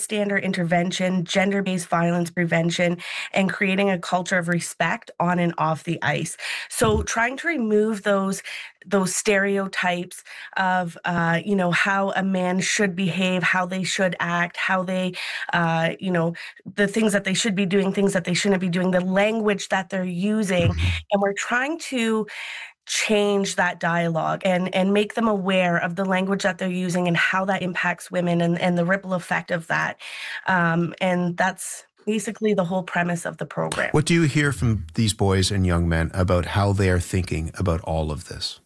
bystander intervention, gender-based violence prevention, and creating a culture of respect on and off the ice. So trying to remove those stereotypes of, how a man should behave, how they should act, how they, the things that they should be doing, things that they shouldn't be doing, the language that they're using. And we're trying to change that dialogue and make them aware of the language that they're using and how that impacts women and the ripple effect of that. And that's basically the whole premise of the program. What do you hear from these boys and young men about how they are thinking about all of this?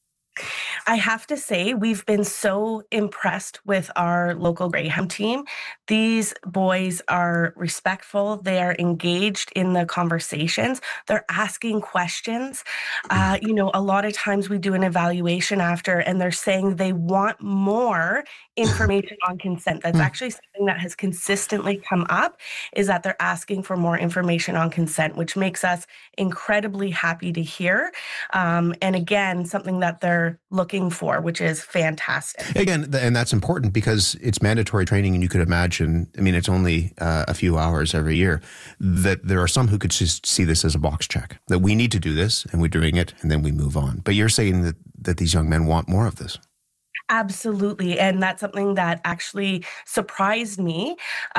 I have to say, we've been so impressed with our local Greyhound team. These boys are respectful. They are engaged in the conversations. They're asking questions. A lot of times we do an evaluation after, and they're saying they want more information on consent. That's actually something that has consistently come up, is that they're asking for more information on consent, which makes us incredibly happy to hear. And again, something that they're looking for, which is fantastic. Again, and that's important because it's mandatory training, and you could imagine, it's only a few hours every year, that there are some who could just see this as a box check, that we need to do this and we're doing it and then we move on. But you're saying that these young men want more of this. Absolutely. And that's something that actually surprised me,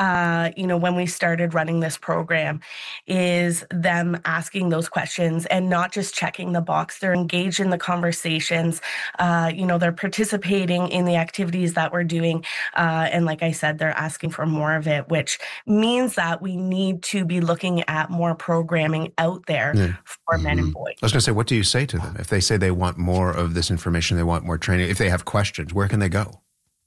when we started running this program, is them asking those questions and not just checking the box. They're engaged in the conversations. They're participating in the activities that we're doing. And like I said, they're asking for more of it, which means that we need to be looking at more programming out there for men and boys. I was going to say, what do you say to them? If they say they want more of this information, they want more training, if they have questions, where can they go?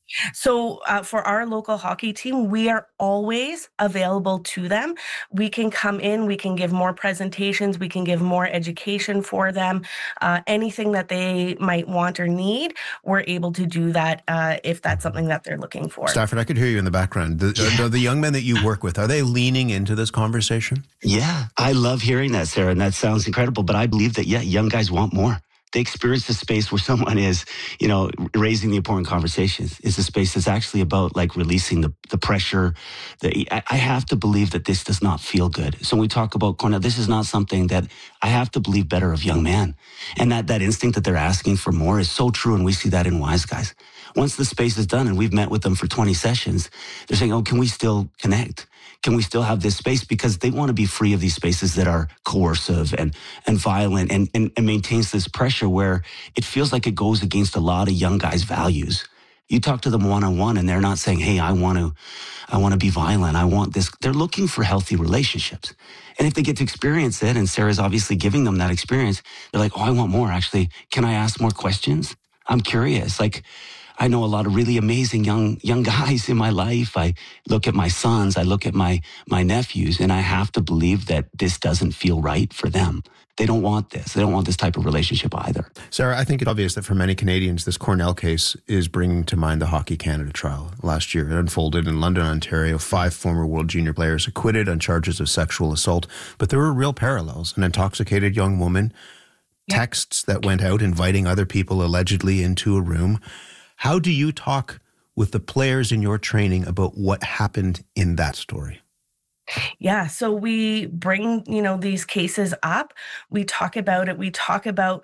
So for our local hockey team, we are always available to them. We can come in, we can give more presentations, we can give more education for them. Anything that they might want or need, we're able to do that if that's something that they're looking for. Stafford, I could hear you in the background. The young men that you work with, are they leaning into this conversation? Yeah, I love hearing that, Sarah, and that sounds incredible. But I believe that, young guys want more. They experience the space where someone is, raising the important conversations. It's a space that's actually about releasing the pressure. I have to believe that this does not feel good. So when we talk about Cornell, this is not something that I have to believe better of young men. And that instinct that they're asking for more is so true. And we see that in Wise Guys. Once the space is done and we've met with them for 20 sessions, they're saying, can we still connect? Can we still have this space? Because they want to be free of these spaces that are coercive and violent and maintains this pressure where it feels like it goes against a lot of young guys' values. You talk to them one-on-one and they're not saying, hey, I want to be violent. I want this. They're looking for healthy relationships. And if they get to experience it, and Sarah's obviously giving them that experience, they're like, I want more. Actually, can I ask more questions? I'm curious. I know a lot of really amazing young guys in my life. I look at my sons, I look at my nephews, and I have to believe that this doesn't feel right for them. They don't want this. They don't want this type of relationship either. Sarah, I think it's obvious that for many Canadians, this Cornell case is bringing to mind the Hockey Canada trial last year. It unfolded in London, Ontario. 5 former World Junior players acquitted on charges of sexual assault. But there were real parallels. An intoxicated young woman, texts that went out inviting other people allegedly into a room. How do you talk with the players in your training about what happened in that story? Yeah, so we bring, these cases up. We talk about it. We talk about,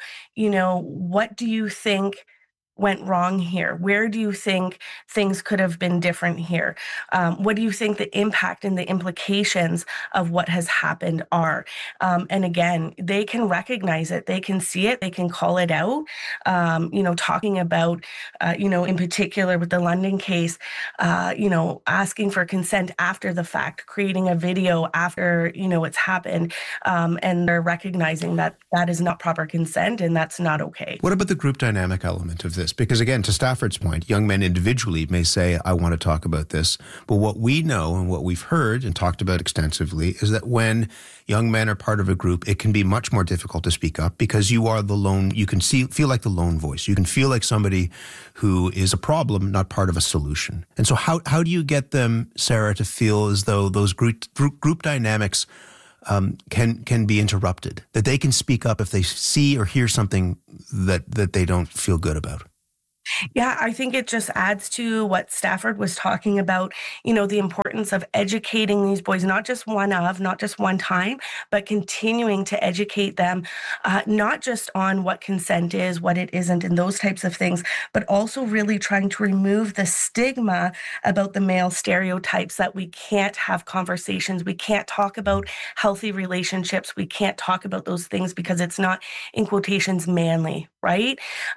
what do you think went wrong here? Where do you think things could have been different here? What do you think the impact and the implications of what has happened are? And again, they can recognize it. They can see it. They can call it out. Talking about, in particular with the London case, asking for consent after the fact, creating a video after, it's happened. And they're recognizing that that is not proper consent and that's not okay. What about the group dynamic element of this? Because again, to Stafford's point, young men individually may say, I want to talk about this. But what we know and what we've heard and talked about extensively is that when young men are part of a group, it can be much more difficult to speak up because you are the lone, you can feel like the lone voice. You can feel like somebody who is a problem, not part of a solution. And so how do you get them, Sarah, to feel as though those group dynamics can be interrupted, that they can speak up if they see or hear something that they don't feel good about? Yeah, I think it just adds to what Stafford was talking about, the importance of educating these boys, not just not just one time, but continuing to educate them, not just on what consent is, what it isn't, and those types of things, but also really trying to remove the stigma about the male stereotypes that we can't have conversations, we can't talk about healthy relationships, we can't talk about those things because it's not, in quotations, manly, right?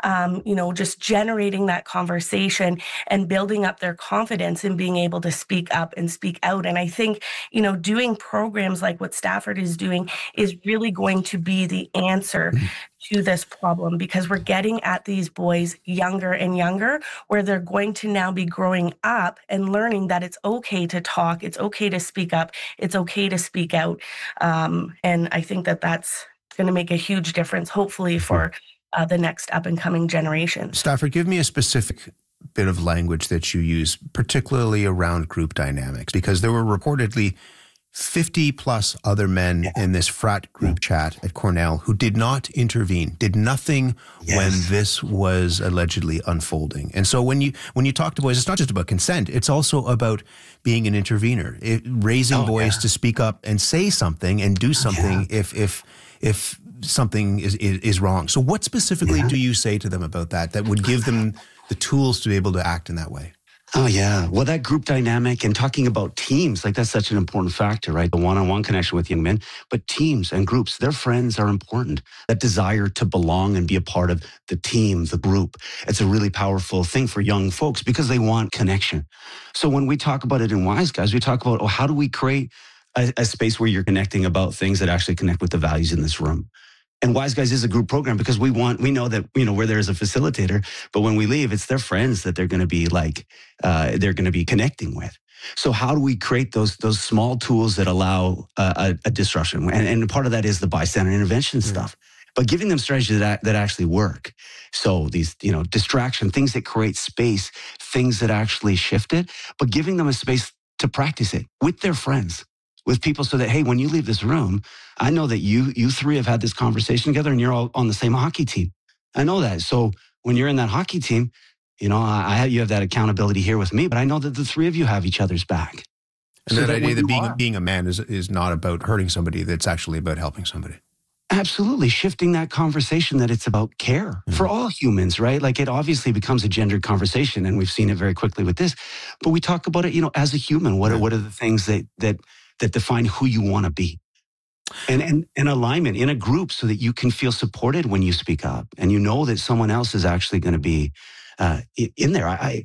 Just generating that conversation and building up their confidence in being able to speak up and speak out. And I think, doing programs like what Stafford is doing is really going to be the answer to this problem, because we're getting at these boys younger and younger, where they're going to now be growing up and learning that it's okay to talk, it's okay to speak up, it's okay to speak out. And I think that that's going to make a huge difference, hopefully, for the next up and coming generation. Stafford, give me a specific bit of language that you use, particularly around group dynamics, because there were reportedly 50 plus other men in this frat group chat at Cornell who did not intervene, did nothing when this was allegedly unfolding. And so when you talk to boys, it's not just about consent, it's also about being an intervener, raising boys to speak up and say something and do something if something is wrong. So what specifically do you say to them about that would give them the tools to be able to act in that way? Oh, yeah. Well, that group dynamic and talking about teams, that's such an important factor, right? The one-on-one connection with young men, but teams and groups, their friends are important. That desire to belong and be a part of the team, the group, it's a really powerful thing for young folks because they want connection. So when we talk about it in Wise Guys, we talk about, how do we create a space where you're connecting about things that actually connect with the values in this room? And Wise Guys is a group program because we know that, we're there as a facilitator, but when we leave, it's their friends that they're going to be they're going to be connecting with. So how do we create those small tools that allow a disruption? And part of that is the bystander intervention stuff, but giving them strategies that actually work. So these, distraction, things that create space, things that actually shift it, but giving them a space to practice it with their friends, with people, so that, hey, when you leave this room, I know that you three have had this conversation together and you're all on the same hockey team. I know that. So when you're in that hockey team, you have that accountability here with me, but I know that the three of you have each other's back. And so that idea that being a man is not about hurting somebody, that's actually about helping somebody. Absolutely. Shifting that conversation that it's about care for all humans, right? It obviously becomes a gendered conversation, and we've seen it very quickly with this, but we talk about it, as a human, what are the things that define who you want to be, and alignment in a group so that you can feel supported when you speak up and that someone else is actually going to be in there. I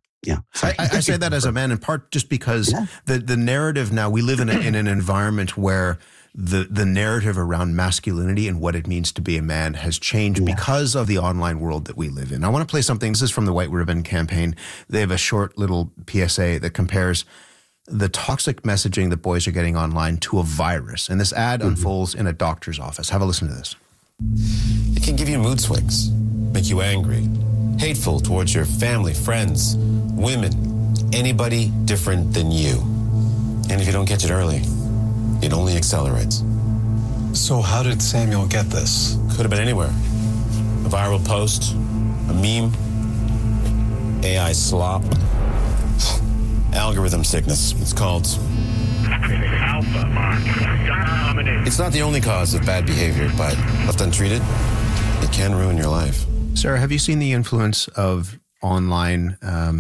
say that as a man in part just because the narrative now, we live in an environment where the narrative around masculinity and what it means to be a man has changed because of the online world that we live in. I want to play something. This is from the White Ribbon Campaign. They have a short little PSA that compares the toxic messaging that boys are getting online to a virus. And this ad unfolds in a doctor's office. Have a listen to this. It can give you mood swings, make you angry, hateful towards your family, friends, women, anybody different than you. And if you don't catch it early, it only accelerates. So how did Samuel get this? Could have been anywhere. A viral post, a meme, AI slop. Algorithm sickness, it's called. Alpha Mark dominant. It's not the only cause of bad behavior, but left untreated, it can ruin your life. Sarah, have you seen the influence of online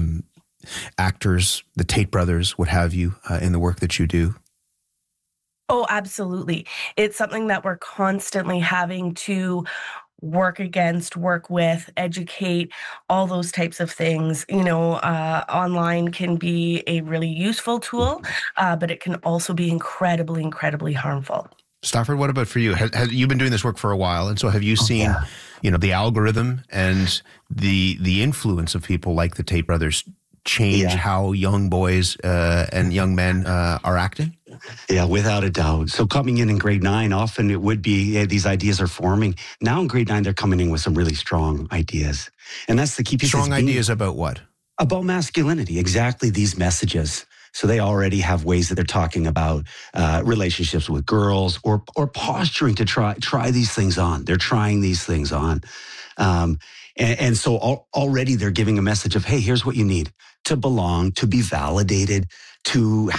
actors, the Tate brothers, what have you, in the work that you do? Oh, absolutely. It's something that we're constantly having to work against, work with, educate, all those types of things. Online can be a really useful tool, but it can also be incredibly, incredibly harmful. Stafford, what about for you? Has you been doing this work for a while, and so have you seen, the algorithm and the influence of people like the Tate brothers change how young boys and young men are acting? Yeah, without a doubt. So coming in grade 9, often it would be these ideas are forming. Now in grade 9, they're coming in with some really strong ideas. And that's the key piece. Strong ideas about what? About masculinity, exactly these messages. So they already have ways that they're talking about relationships with girls or posturing to try these things on. They're trying these things on. And so already they're giving a message of, hey, here's what you need to belong, to be validated, to